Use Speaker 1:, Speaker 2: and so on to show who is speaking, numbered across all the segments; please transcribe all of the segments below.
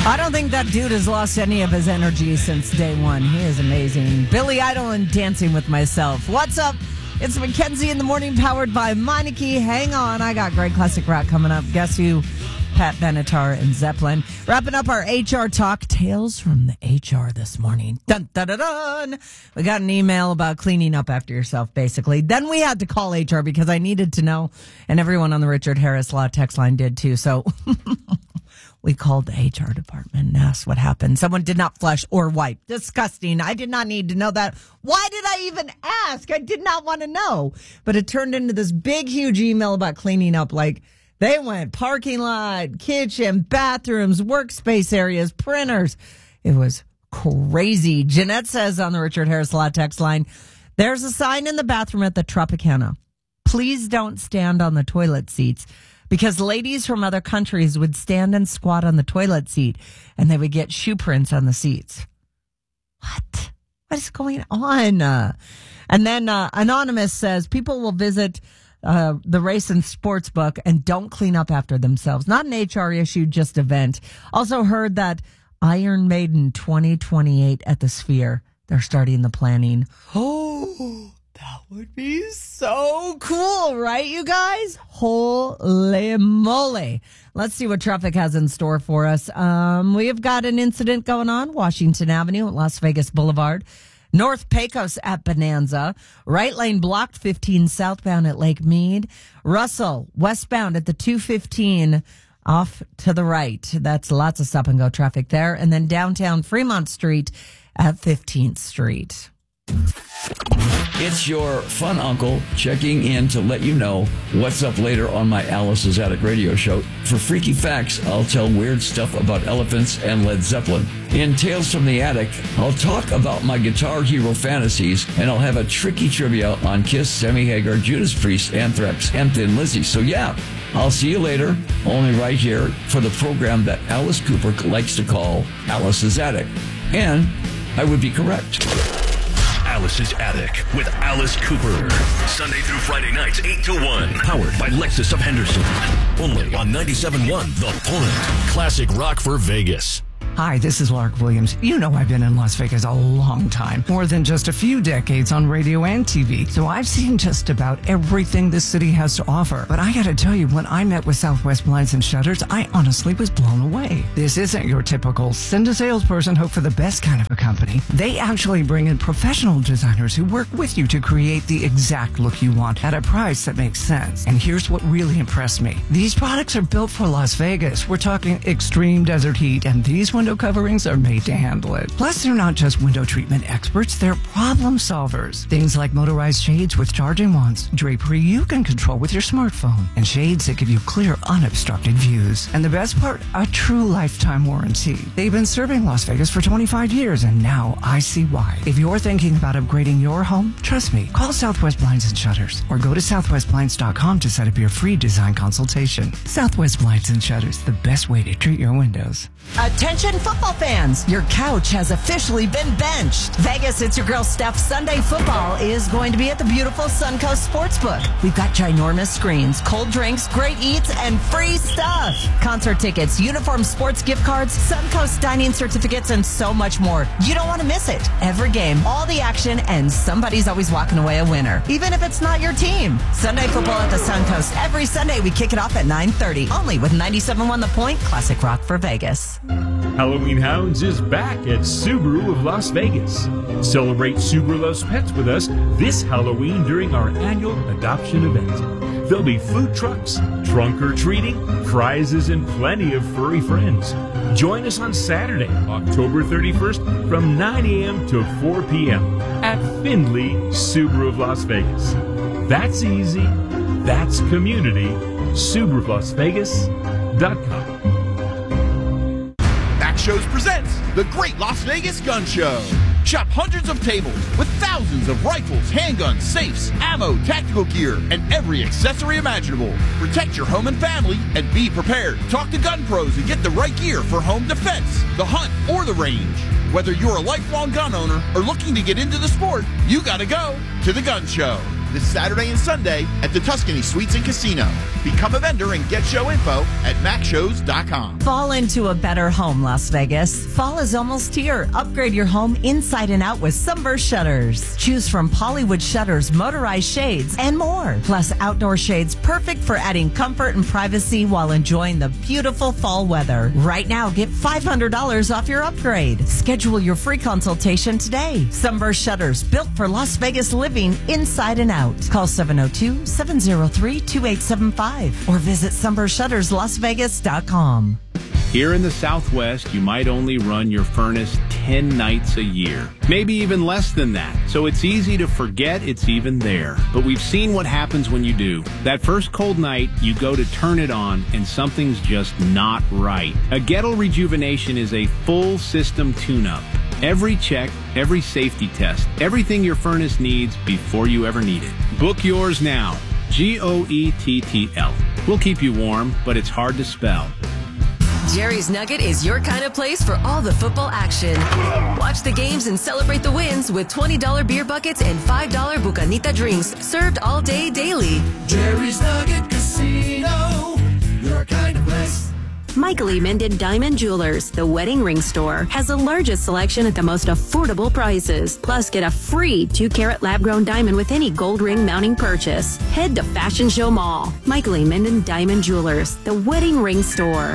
Speaker 1: I don't think that dude has lost any of his energy since day one. He is amazing. Billy Idol and Dancing with Myself. What's up? It's Mackenzie in the morning, powered by Meineke. Hang on, I got great classic rock coming up. Guess who? Pat Benatar and Zeppelin. Wrapping up our HR talk. Tales from the HR this morning. Dun, dun, dun, dun. We got an email about cleaning up after yourself, basically. Then we had to call HR because I needed to know, and everyone on the Richard Harris Law text line did too. So we called the HR department and asked what happened. Someone did not flush or wipe. Disgusting. I did not need to know that. Why did I even ask? I did not want to know. But it turned into this big, huge email about cleaning up. Like, they went parking lot, kitchen, bathrooms, workspace areas, printers. It was crazy. Jeanette says on the Richard Harris Law text line, there's a sign in the bathroom at the Tropicana. Please don't stand on the toilet seats. Because ladies from other countries would stand and squat on the toilet seat and they would get shoe prints on the seats. What? What is going on? And then Anonymous says people will visit the race and sports book and don't clean up after themselves. Not an HR issue, just a vent. Also heard that Iron Maiden 2028 at the Sphere. They're starting the planning. Oh, that would be so cool, right, you guys? Holy moly. Let's see what traffic has in store for us. We've got an incident going on, Washington Avenue at Las Vegas Boulevard. North Pecos at Bonanza. Right lane blocked 15 southbound at Lake Mead. Russell westbound at the 215 off to the right. That's lots of stop and go traffic there. And then downtown Fremont Street at 15th Street.
Speaker 2: It's your fun uncle checking in to let you know what's up later on my Alice's Attic radio show. For freaky facts, I'll tell weird stuff about elephants and Led Zeppelin. In Tales from the Attic, I'll talk about my Guitar Hero fantasies, and I'll have a tricky trivia on Kiss, Sammy Hagar, Judas Priest, Anthrax, and Thin Lizzy. So yeah, I'll see you later, only right here for the program that Alice Cooper likes to call Alice's Attic. And I would be correct.
Speaker 3: Alice's Attic with Alice Cooper. Sunday through Friday nights, 8 to 1. Powered by Lexus of Henderson. Only on 97.1 The Point. Classic rock for Vegas.
Speaker 4: Hi, this is Lark Williams. You know I've been in Las Vegas a long time, more than just a few decades on radio and TV. So I've seen just about everything this city has to offer. But I gotta tell you, when I met with Southwest Blinds and Shutters, I honestly was blown away. This isn't your typical send a salesperson, hope for the best kind of a company. They actually bring in professional designers who work with you to create the exact look you want at a price that makes sense. And here's what really impressed me. These products are built for Las Vegas. We're talking extreme desert heat, and these window coverings are made to handle it. Plus, they're not just window treatment experts, they're problem solvers. Things like motorized shades with charging wands, drapery you can control with your smartphone, and shades that give you clear, unobstructed views. And the best part, a true lifetime warranty. They've been serving Las Vegas for 25 years, and now I see why. If you're thinking about upgrading your home, trust me, call Southwest Blinds and Shutters, or go to southwestblinds.com to set up your free design consultation. Southwest Blinds and Shutters, the best way to treat your windows.
Speaker 1: Attention football fans, your couch has officially been benched. Vegas, it's your girl Steph. Sunday football is going to be at the beautiful Suncoast Sportsbook. We've got ginormous screens, cold drinks, great eats, and free stuff. Concert tickets, uniform sports gift cards, Suncoast dining certificates, and so much more. You don't want to miss it. Every game, all the action, and somebody's always walking away a winner, even if it's not your team. Sunday football at the Suncoast. Every Sunday we kick it off at 9:30, only with 97.1 The Point, classic rock for Vegas.
Speaker 5: Halloween Hounds is back at Subaru of Las Vegas. Celebrate Subaru Loves Pets with us this Halloween during our annual adoption event. There'll be food trucks, trunk or treating, prizes, and plenty of furry friends. Join us on Saturday, October 31st from 9 a.m. to 4 p.m. at Findlay Subaru of Las Vegas. That's easy. That's community. SubaruofLasVegas.com.
Speaker 6: Shows presents the Great Las Vegas Gun Show. Shop hundreds of tables with thousands of rifles, handguns, safes, ammo, tactical gear, and every accessory imaginable. Protect your home and family and be prepared. Talk to gun pros and get the right gear for home defense, the hunt, or the range. Whether you're a lifelong gun owner or looking to get into the sport, you gotta go to the Gun Show. this Saturday and Sunday at the Tuscany Suites and Casino. Become a vendor and get show info at macshows.com.
Speaker 1: Fall into a better home, Las Vegas. Fall is almost here. Upgrade your home inside and out with Sunburst Shutters. Choose from Polywood shutters, motorized shades, and more. Plus outdoor shades perfect for adding comfort and privacy while enjoying the beautiful fall weather. Right now, get $500 off your upgrade. Schedule your free consultation today. Sunburst Shutters, built for Las Vegas living inside and out. Call 702-703-2875 or visit sunburstshutterslasvegas.com.
Speaker 7: Here in the Southwest, you might only run your furnace 10 nights a year, maybe even less than that. So it's easy to forget it's even there. But we've seen what happens when you do. That first cold night, you go to turn it on and something's just not right. A Gettle Rejuvenation is a full system tune-up. Every check, every safety test, everything your furnace needs before you ever need it. Book yours now. GOETTL. We'll keep you warm, but it's hard to spell.
Speaker 8: Jerry's Nugget is your kind of place for all the football action. Watch the games and celebrate the wins with $20 beer buckets and $5 Bucanita drinks served all day daily.
Speaker 9: Jerry's Nugget Casino, your kind of place.
Speaker 8: Michael E. Minden Diamond Jewelers, the wedding ring store, has the largest selection at the most affordable prices. Plus, get a free 2-carat lab-grown diamond with any gold ring mounting purchase. Head to Fashion Show Mall. Michael E. Minden Diamond Jewelers, the wedding ring store.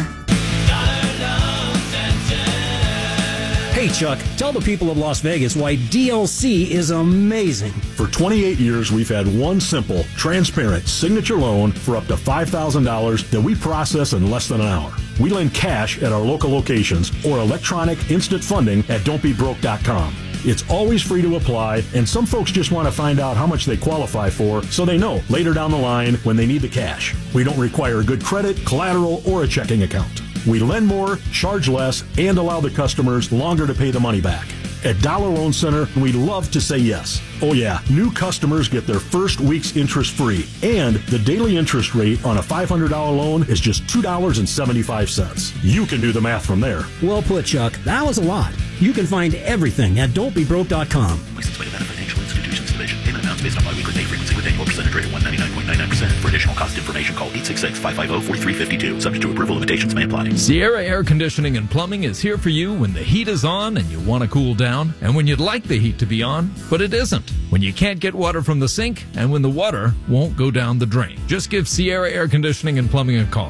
Speaker 10: Hey, Chuck, tell the people of Las Vegas why DLC is amazing.
Speaker 11: For 28 years, we've had one simple, transparent signature loan for up to $5,000 that we process in less than an hour. We lend cash at our local locations or electronic instant funding at don'tbebroke.com. It's always free to apply, and some folks just want to find out how much they qualify for so they know later down the line when they need the cash. We don't require good credit, collateral, or a checking account. We lend more, charge less, and allow the customers longer to pay the money back. At Dollar Loan Center, we love to say yes. Oh yeah, new customers get their first week's interest free, and the daily interest rate on a $500 loan is just $2.75. You can do the math from there.
Speaker 10: Well put, Chuck. That was a lot. You can find everything at don'tbebroke.com.
Speaker 3: License plate of Financial Institutions Division. Payment amounts based on biweekly pay frequency with annual percentage rate of 199.99%. For additional cost information, call 866-550-4352. Subject to approval, limitations may apply.
Speaker 12: Sierra Air Conditioning and Plumbing is here for you when the heat is on and you want to cool down, and when you'd like the heat to be on, but it isn't. When you can't get water from the sink, and when the water won't go down the drain. Just give Sierra Air Conditioning and Plumbing a call.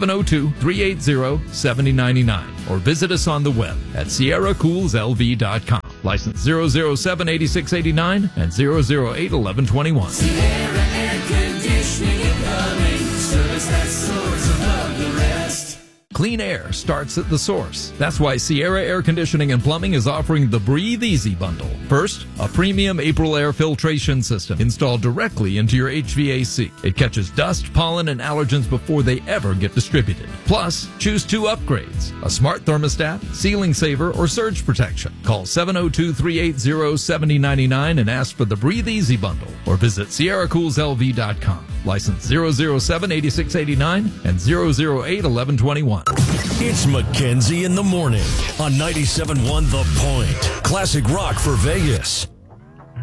Speaker 12: 702-380-7099. Or visit us on the web at sierracoolslv.com. License 007-8689 and 008-1121.
Speaker 9: Sierra Air Conditioning and Plumbing, service that soars above the rest.
Speaker 12: Clean air starts at the source. That's why Sierra Air Conditioning and Plumbing is offering the Breathe Easy bundle. First, a premium April air filtration system installed directly into your HVAC. It catches dust, pollen, and allergens before they ever get distributed. Plus, choose 2 upgrades: a smart thermostat, ceiling saver, or surge protection. Call 702-380-7099 and ask for the Breathe Easy bundle, or visit sierracoolslv.com. License 007-8689 and 008-1121.
Speaker 3: It's Mackenzie in the morning on 97.1 The Point. Classic rock for Vegas.